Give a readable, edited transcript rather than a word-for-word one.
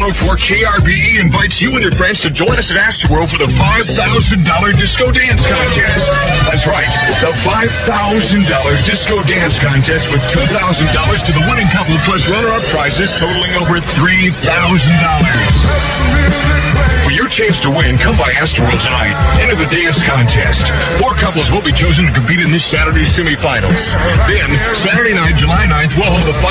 104 KRBE invites you and your friends to join us at Astroworld for the $5,000 Disco Dance Contest. That's right, the $5,000 Disco Dance Contest with $2,000 to the winning couple plus runner-up prizes totaling over $3,000. For your chance to win, come by Astroworld tonight. Enter the dance contest. 4 couples will be chosen to compete in this Saturday's semifinals. Then, Saturday night, July 9th, we'll hold the